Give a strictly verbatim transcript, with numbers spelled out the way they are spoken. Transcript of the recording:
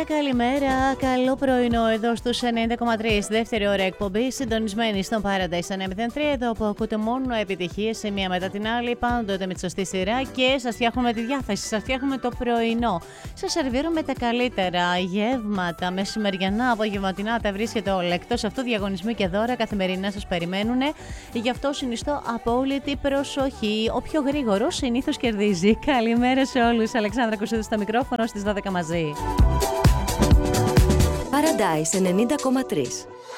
καλημέρα, καλό πρωινό εδώ στους ενενήντα κόμμα τρία, δεύτερη ώρα εκπομπή, συντονισμένη στον Paradise εννιακόσια τρία, εδώ που ακούτε μόνο επιτυχίες σε μία μετά την άλλη, πάντοτε με τη σωστή σειρά και σας φτιάχνουμε τη διάθεση, σας φτιάχνουμε το πρωινό. Σας σερβίρουμε τα καλύτερα γεύματα, μεσημεριανά, απογευματινά, τα βρίσκεται όλα. Εκτός αυτού, διαγωνισμοί και δώρα καθημερινά σας περιμένουν, γι' αυτό συνιστώ απόλυτη προσοχή. Ο πιο γρήγορος συνήθως κερδίζει. Καλημέρα σε όλους, Αλεξάνδρα Κουσούδη στο μικρόφωνο στις δώδεκα μαζί. Paradise ενενήντα κόμμα τρία.